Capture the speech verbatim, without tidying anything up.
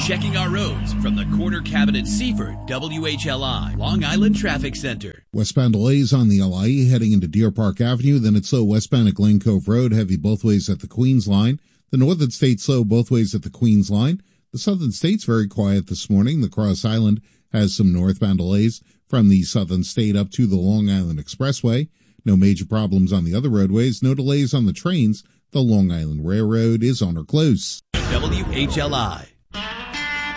Checking our roads from the Corner Cabinet Seaford W H L I Long Island Traffic Center. Westbound delays on the L I E heading into Deer Park Avenue. Then it's slow westbound at Glen Cove Road, heavy both ways at the Queens line. The Northern State slow both ways at the Queens line. The Southern State's very quiet this morning. The Cross Island has some northbound delays from the Southern State up to the Long Island Expressway. No major problems on the other roadways. No delays on the trains. The Long Island Railroad is on or close. W H L I